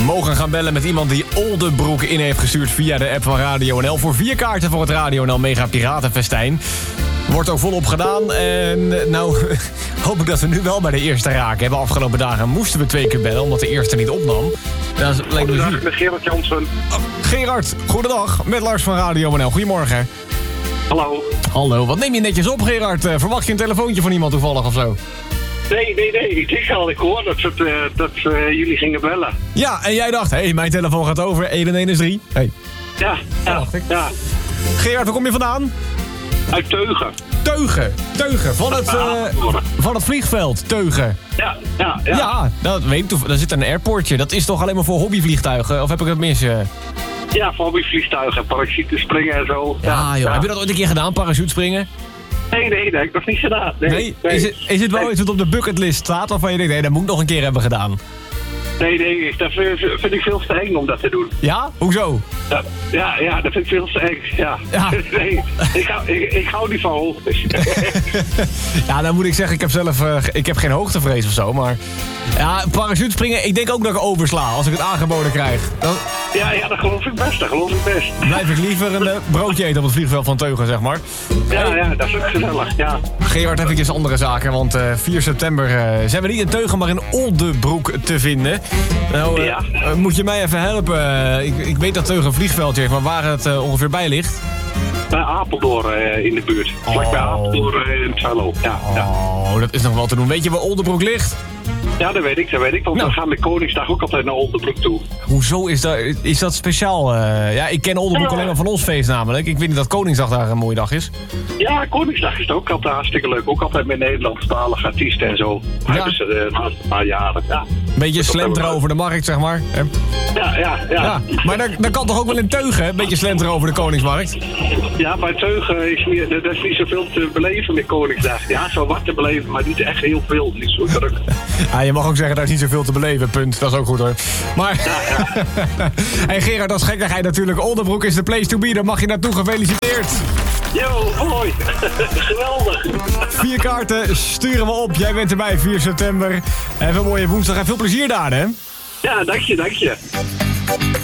mogen gaan bellen met iemand die Oldebroek in heeft gestuurd via de app van Radio NL. Voor 4 kaarten voor het Radio NL Mega Piratenfestijn. Wordt ook volop gedaan. En nou, hoop ik dat we nu wel bij de eerste raken hebben. Afgelopen dagen moesten we 2 keer bellen, omdat de eerste niet opnam. Dat lijkt me Goedendag, met Gerard Jansen. Gerard, goedendag. Met Lars van Radio NL. Goedemorgen. Hallo. Hallo, wat neem je netjes op, Gerard? Verwacht je een telefoontje van iemand toevallig of zo? Nee. Ik hoor dat jullie gingen bellen. Ja, en jij dacht, hé, mijn telefoon gaat over. 1113. Hey. Ja. Gerard, waar kom je vandaan? Uit Teugen. Teugen. Van het vliegveld, Teugen. Ja. Ja, dat weet ik. Daar zit een airportje. Dat is toch alleen maar voor hobbyvliegtuigen? Of heb ik het mis? Ja, voor hobbyvliegtuigen en parachute springen en zo. Ja, joh. Heb je dat ooit een keer gedaan, parachute springen? Nee, dat heb ik nog niet gedaan. Nee. Is het wel iets wat op de bucketlist staat? Of van je denkt, nee, dat moet ik nog een keer hebben gedaan? Nee, dat vind ik veel te eng om dat te doen. Ja? Hoezo? Ja, dat vind ik veel te eng. Ja. Nee, ik hou niet van hoogtes. Ja, dan moet ik zeggen, ik heb geen hoogtevrees of zo, maar... Ja, parachute springen, ik denk ook dat ik oversla als ik het aangeboden krijg. Ja, dat geloof ik best. Blijf ik liever een broodje eten op het vliegveld van Teugen, zeg maar. Ja, dat is ook gezellig, ja. Gerard, eventjes andere zaken, want 4 september zijn we niet in Teugen, maar in Oldebroek te vinden. Nou, moet je mij even helpen? Ik weet dat Teugen een vliegveldje heeft, maar waar het ongeveer bij ligt? Bij Apeldoorn in de buurt. Vlakbij Apeldoorn in het Twello. Ja. Oh, dat is nog wel te doen. Weet je waar Oldebroek ligt? Ja, dat weet ik. Want we gaan met Koningsdag ook altijd naar Oldebroek toe. Hoezo is dat speciaal? Ja, ik ken Oldebroek alleen maar van ons feest namelijk. Ik weet niet dat Koningsdag daar een mooie dag is. Ja, Koningsdag is ook altijd hartstikke leuk. Ook altijd met Nederlandstalige artiesten en zo. Hebben ze een paar jaren. Ja. Beetje slenteren over de markt, zeg maar. Ja. Maar dat kan toch ook wel in Teugen, een beetje slenteren over de Koningsmarkt? Ja, bij Teugen is niet zoveel te beleven met Koningsdag. Ja, zo wat te beleven, maar niet echt heel veel. Niet zo druk. Ja, je mag ook zeggen, daar is niet zoveel te beleven, punt. Dat is ook goed hoor. Maar, hey Gerard, dat is gekkigheid natuurlijk. Oldebroek is de place to be, daar mag je naartoe. Gefeliciteerd. Yo, mooi. Geweldig. 4 kaarten, sturen we op. Jij bent erbij, 4 september. Even een mooie woensdag en veel plezier daar, hè? Ja, dank je.